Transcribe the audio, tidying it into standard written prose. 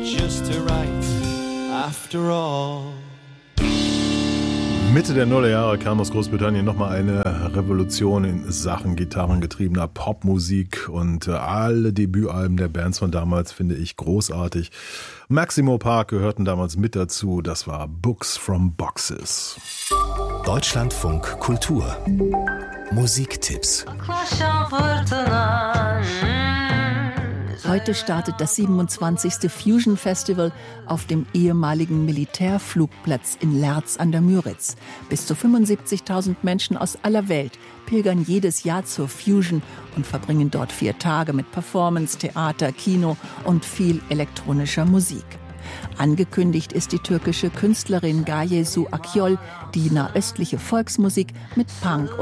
just right after all. Mitte der Nullerjahre kam aus Großbritannien nochmal eine Revolution in Sachen gitarrengetriebener Popmusik und alle Debütalben der Bands von damals finde ich großartig. Maximo Park gehörten damals mit dazu, das war Books from Boxes. Deutschlandfunk Kultur Musiktipps. Heute startet das 27. Fusion Festival auf dem ehemaligen Militärflugplatz in Lerz an der Müritz. Bis zu 75.000 Menschen aus aller Welt pilgern jedes Jahr zur Fusion und verbringen dort 4 Tage mit Performance, Theater, Kino und viel elektronischer Musik. Angekündigt ist die türkische Künstlerin Gaye Su Akyol, die nahöstliche Volksmusik mit Punk